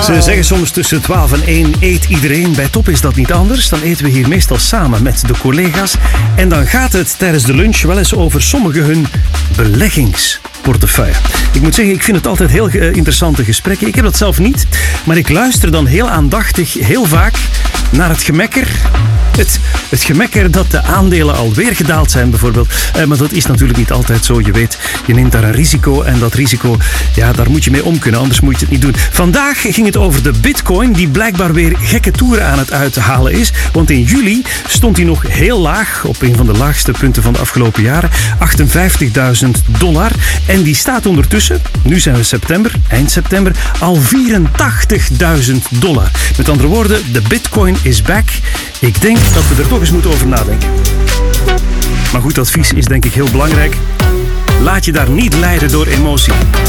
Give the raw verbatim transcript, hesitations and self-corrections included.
Ze zeggen soms tussen twaalf en één eet iedereen. Bij Top is dat niet anders. Dan eten we hier meestal samen met de collega's. En dan gaat het tijdens de lunch wel eens over sommigen hun beleggingsportefeuille. Ik moet zeggen, ik vind het altijd heel uh, interessante gesprekken. Ik heb dat zelf niet, maar ik luister dan heel aandachtig, heel vaak naar het gemekker. Het, het gemekker dat de aandelen alweer gedaald zijn, bijvoorbeeld. Uh, maar dat is natuurlijk niet altijd zo. Je weet, je neemt daar een risico en dat risico, ja, daar moet je mee om kunnen, anders moet je het niet doen. Vandaag ging het over de bitcoin, die blijkbaar weer gekke toeren aan het uithalen is. Want in juli stond hij nog heel laag, op een van de laagste punten van de afgelopen jaren, achtenvijftigduizend dollar. En die staat ondertussen, nu zijn we september, eind september, al vierentachtigduizend dollar. Met andere woorden, de bitcoin is back. Ik denk dat we er toch eens moeten over nadenken. Maar goed advies is denk ik heel belangrijk. Laat je daar niet leiden door emotie.